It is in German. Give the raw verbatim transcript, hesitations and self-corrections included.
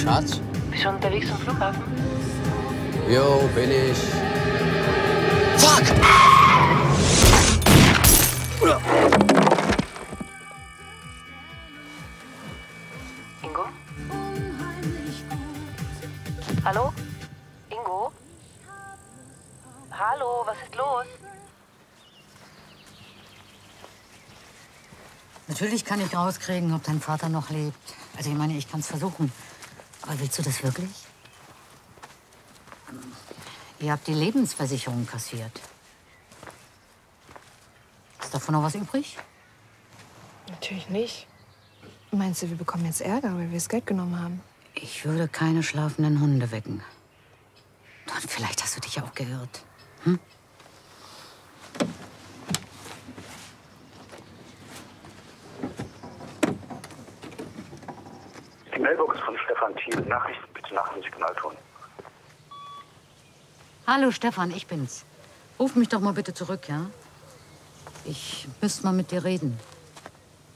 Schatz? Bist du unterwegs zum Flughafen? Jo, bin ich. Fuck! Ingo? Hallo? Ingo? Hallo, was ist los? Natürlich kann ich rauskriegen, ob dein Vater noch lebt. Also ich meine, ich kann es versuchen. Aber willst du das wirklich? Ihr habt die Lebensversicherung kassiert. Ist davon noch was übrig? Natürlich nicht. Meinst du, wir bekommen jetzt Ärger, weil wir das Geld genommen haben? Ich würde keine schlafenden Hunde wecken. Und vielleicht hast du dich auch geirrt. Hm? Die Mailbox von Stefan Thiel. Nachrichten bitte nach dem Signalton. Hallo Stefan, ich bin's. Ruf mich doch mal bitte zurück, ja? Ich müsste mal mit dir reden.